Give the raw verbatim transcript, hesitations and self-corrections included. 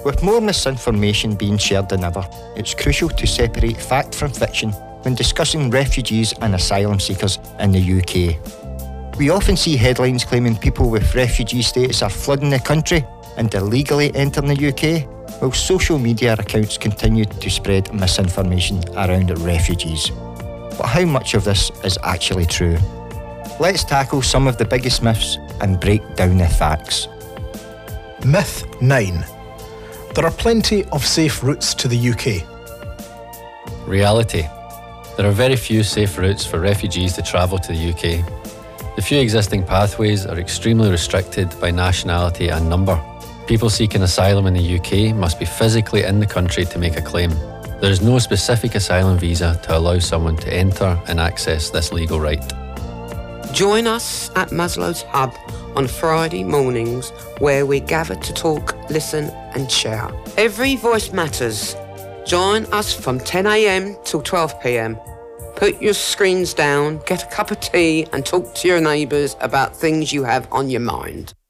With more misinformation being shared than ever, it's crucial to separate fact from fiction when discussing refugees and asylum seekers in the U K. We often see headlines claiming people with refugee status are flooding the country and illegally entering the U K, while social media accounts continue to spread misinformation around refugees. But how much of this is actually true? Let's tackle some of the biggest myths and break down the facts. Myth nine. There are plenty of safe routes to the U K. Reality. There are very few safe routes for refugees to travel to the U K. The few existing pathways are extremely restricted by nationality and number. People seeking asylum in the U K must be physically in the country to make a claim. There is no specific asylum visa to allow someone to enter and access this legal right. Join us at Maslow's Hub on Friday mornings, where we gather to talk, listen and share. Every voice matters. Join us from ten a m till twelve p m. Put your screens down, get a cup of tea and talk to your neighbours about things you have on your mind.